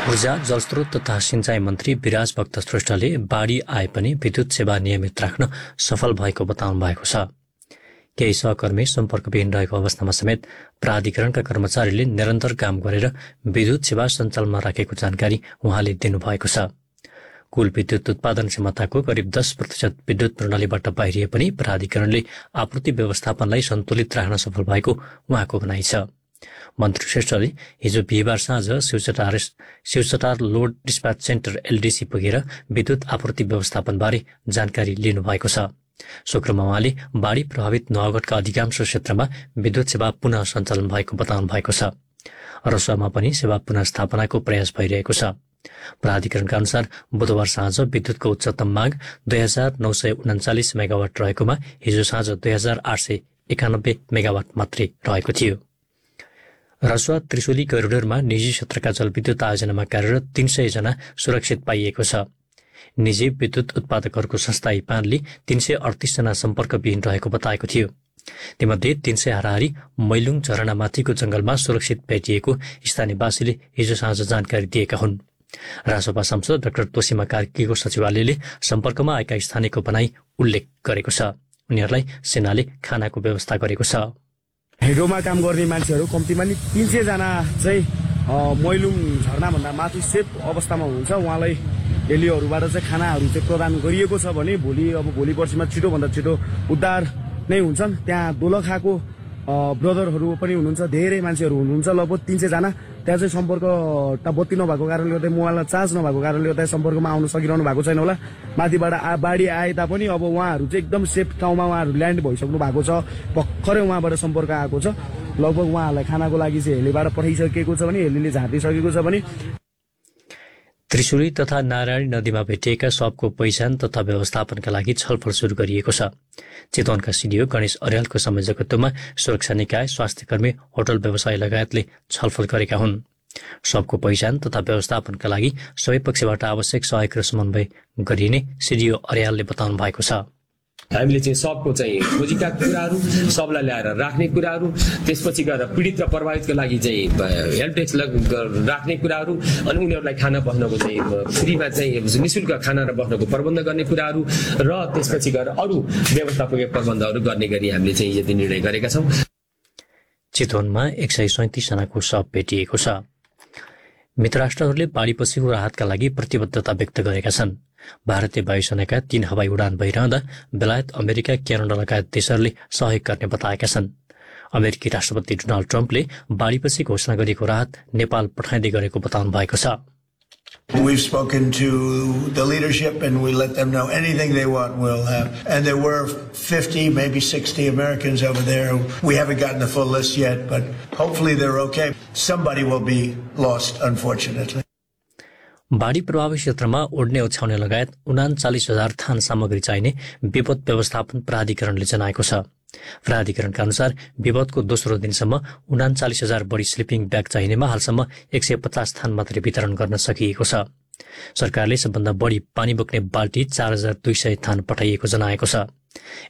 ऊर्जा, जलस्रोत तथा सिंचाई मन्त्री विराज भक्त श्रेष्ठले बाढी आए पनि विद्युत सेवा नियमित राख्न सफल भएको बताउनु भएको छ। केही सहकर्मी सम्पर्कविहीन रहेको अवस्थामा समेत प्राधिकरणका कर्मचारीले निरन्तर काम गरेर विद्युत सेवा सञ्चालनमा राखेको जानकारी उहाँले दिनुभएको छ। कुल विद्युत उत्पादन क्षमताको करिब 10% विद्युत प्रणालीबाट बाहिरिए पनि प्राधिकरणले आपूर्ति व्यवस्थापनलाई सन्तुलित राख्न सफल भएको उहाँको भनाइ छ। मन्त्री श्रेष्ठले हिजो बिहिबार साँझ शिवसटार लोड डिस्प्याच सेन्टर एलडीसी पुगेर विद्युत आपूर्ति व्यवस्थापनबारे जानकारी लिनुभएको छ। सो क्रममा उहाँले बाढी प्रभावित नवगढका अधिकांश क्षेत्रमा विद्युत सेवा पुनः सञ्चालन भएको बताउनु भएको छ। रसुवामा पनि सेवा पुनः स्थापनाको प्रयास भइरहेको छ। प्राधिकरणका अनुसार बुधबार साँझ विद्युतको उच्चतम माग 2939 मेगावाट रहेकोमा हिजो साँझ 2891 मेगावाट मात्रै रहेको थियो। रसुवा त्रिशुली कोरिडोरमा निजी क्षेत्रका जलविद्युत आयोजनामा कार्यरत 300 जना सुरक्षित पाइएको छ। निजी विद्युत उत्पादकहरूको संस्था इपानले 338 जना सम्पर्कविहीन रहेको बताएको थियो। तीमध्ये 300 हाराहारी मैलुङ झरनामाथिको जंगलमा सुरक्षित भेटिएको स्थानीयवासीले हिजो साँझ जानकारी दिएका हुन्। रासोपा सांसद डाक्टर तोसीमा कार्कीको सचिवालयले सम्पर्कमा आएका स्थानीयको भनाई उल्लेख गरेको छ। उनीहरूलाई सेनाले खानाको व्यवस्था गरेको छ। हेडोमा काम गर्ने मान्छेहरू कम्तीमा नि 300 जना चाहिँ मैलुङ झरनाभन्दा माथि सेफ अवस्थामा हुनुहुन्छ। उहाँलाई हेलिहरूबाट चाहिँ खानाहरू चाहिँ प्रदान गरिएको छ भने भोलि पर्सिमा छिटोभन्दा छिटो उद्धार नै हुन्छन्। त्यहाँ दोलखाको ब्रदरहरू पनि हुनुहुन्छ, धेरै मान्छेहरू हुनुहुन्छ, लगभग 300 जना। त्यहाँ चाहिँ सम्पर्क बत्ती नभएको कारणले गर्दा मोबाइलमा चार्ज नभएको कारणले गर्दा सम्पर्कमा आउन सकिरहनु भएको छैन होला। माथिबाट बाढी आए तापनि अब उहाँहरू चाहिँ एकदम सेफ ठाउँमा उहाँहरू ल्यान्ड भइसक्नु भएको छ। भर्खरै उहाँबाट सम्पर्क आएको छ। लगभग उहाँहरूलाई खानाको लागि चाहिँ हेलीबाट पठाइसकेको छ भने हेलीले झाँटिसकेको छ भने। त्रिशुली तथा नारायणी नदीमा भेटिएका शवको पहिचान तथा व्यवस्थापनका लागि छलफल शुरू गरिएको छ। चितवनका सिडिओ गणेश अर्यालको संयोजकत्वमा सुरक्षा निकाय, स्वास्थ्यकर्मी, होटल व्यवसायी लगायतले छलफल गरेका हुन्। शवको पहिचान तथा व्यवस्थापनका लागि सबै पक्षबाट आवश्यक सहयोग र समन्वय गरिने सिडिओ अर्यालले बताउनु भएको छ। हामीले चाहिँ सबको चाहिँ खोजीका कुराहरू, सबलाई ल्याएर राख्ने कुराहरू, त्यसपछि गएर पीडित र प्रभावितको लागि चाहिँ हेल्प डेस्क राख्ने कुराहरू, अनि उनीहरूलाई खाना बस्नको चाहिँ फ्रीमा चाहिँ निःशुल्क खाना र बस्नको प्रबन्ध गर्ने कुराहरू र त्यसपछि गएर अरू व्यवस्थापकीय प्रबन्धहरू गर्ने गरी हामीले चाहिँ यति निर्णय गरेका छौँ। चितवनमा 137 जनाको शव भेटिएको छ। मित्रराष्ट्रहरूले बाढीपछिको राहतका लागि प्रतिबद्धता व्यक्त गरेका छन्। भारतीय वायुसेनाका 3 हवाई उडान भइरहँदा बेलायत, अमेरिका, क्यानाडा लगायत देशहरूले सहयोग गर्ने बताएका छन्। अमेरिकी राष्ट्रपति डोनाल्ड ट्रम्पले बाढीपछि घोषणा गरेको राहत नेपाल पठाइँदै गरेको बताउनु भएको छ। We've spoken to the leadership and we let them know anything they want we'll have. And there were 50, maybe 60 Americans over there. We haven't gotten the full list yet, but hopefully they're okay. Somebody will be lost, unfortunately. बाढी प्रभावित क्षेत्रमा ओड्ने ओछ्याउने लगायत 39,000 थान सामग्री चाहिने विपद व्यवस्थापन प्राधिकरणले जनाएको छ। प्राधिकरणका अनुसार विपदको दोस्रो दिनसम्म 39,000 बढी स्लिपिङ ब्याग चाहिनेमा हालसम्म 150 थान मात्रै वितरण गर्न सकिएको छ। सरकारले सबभन्दा बढी पानी बोक्ने बाल्टी 4,200 थान पठाइएको जनाएको छ।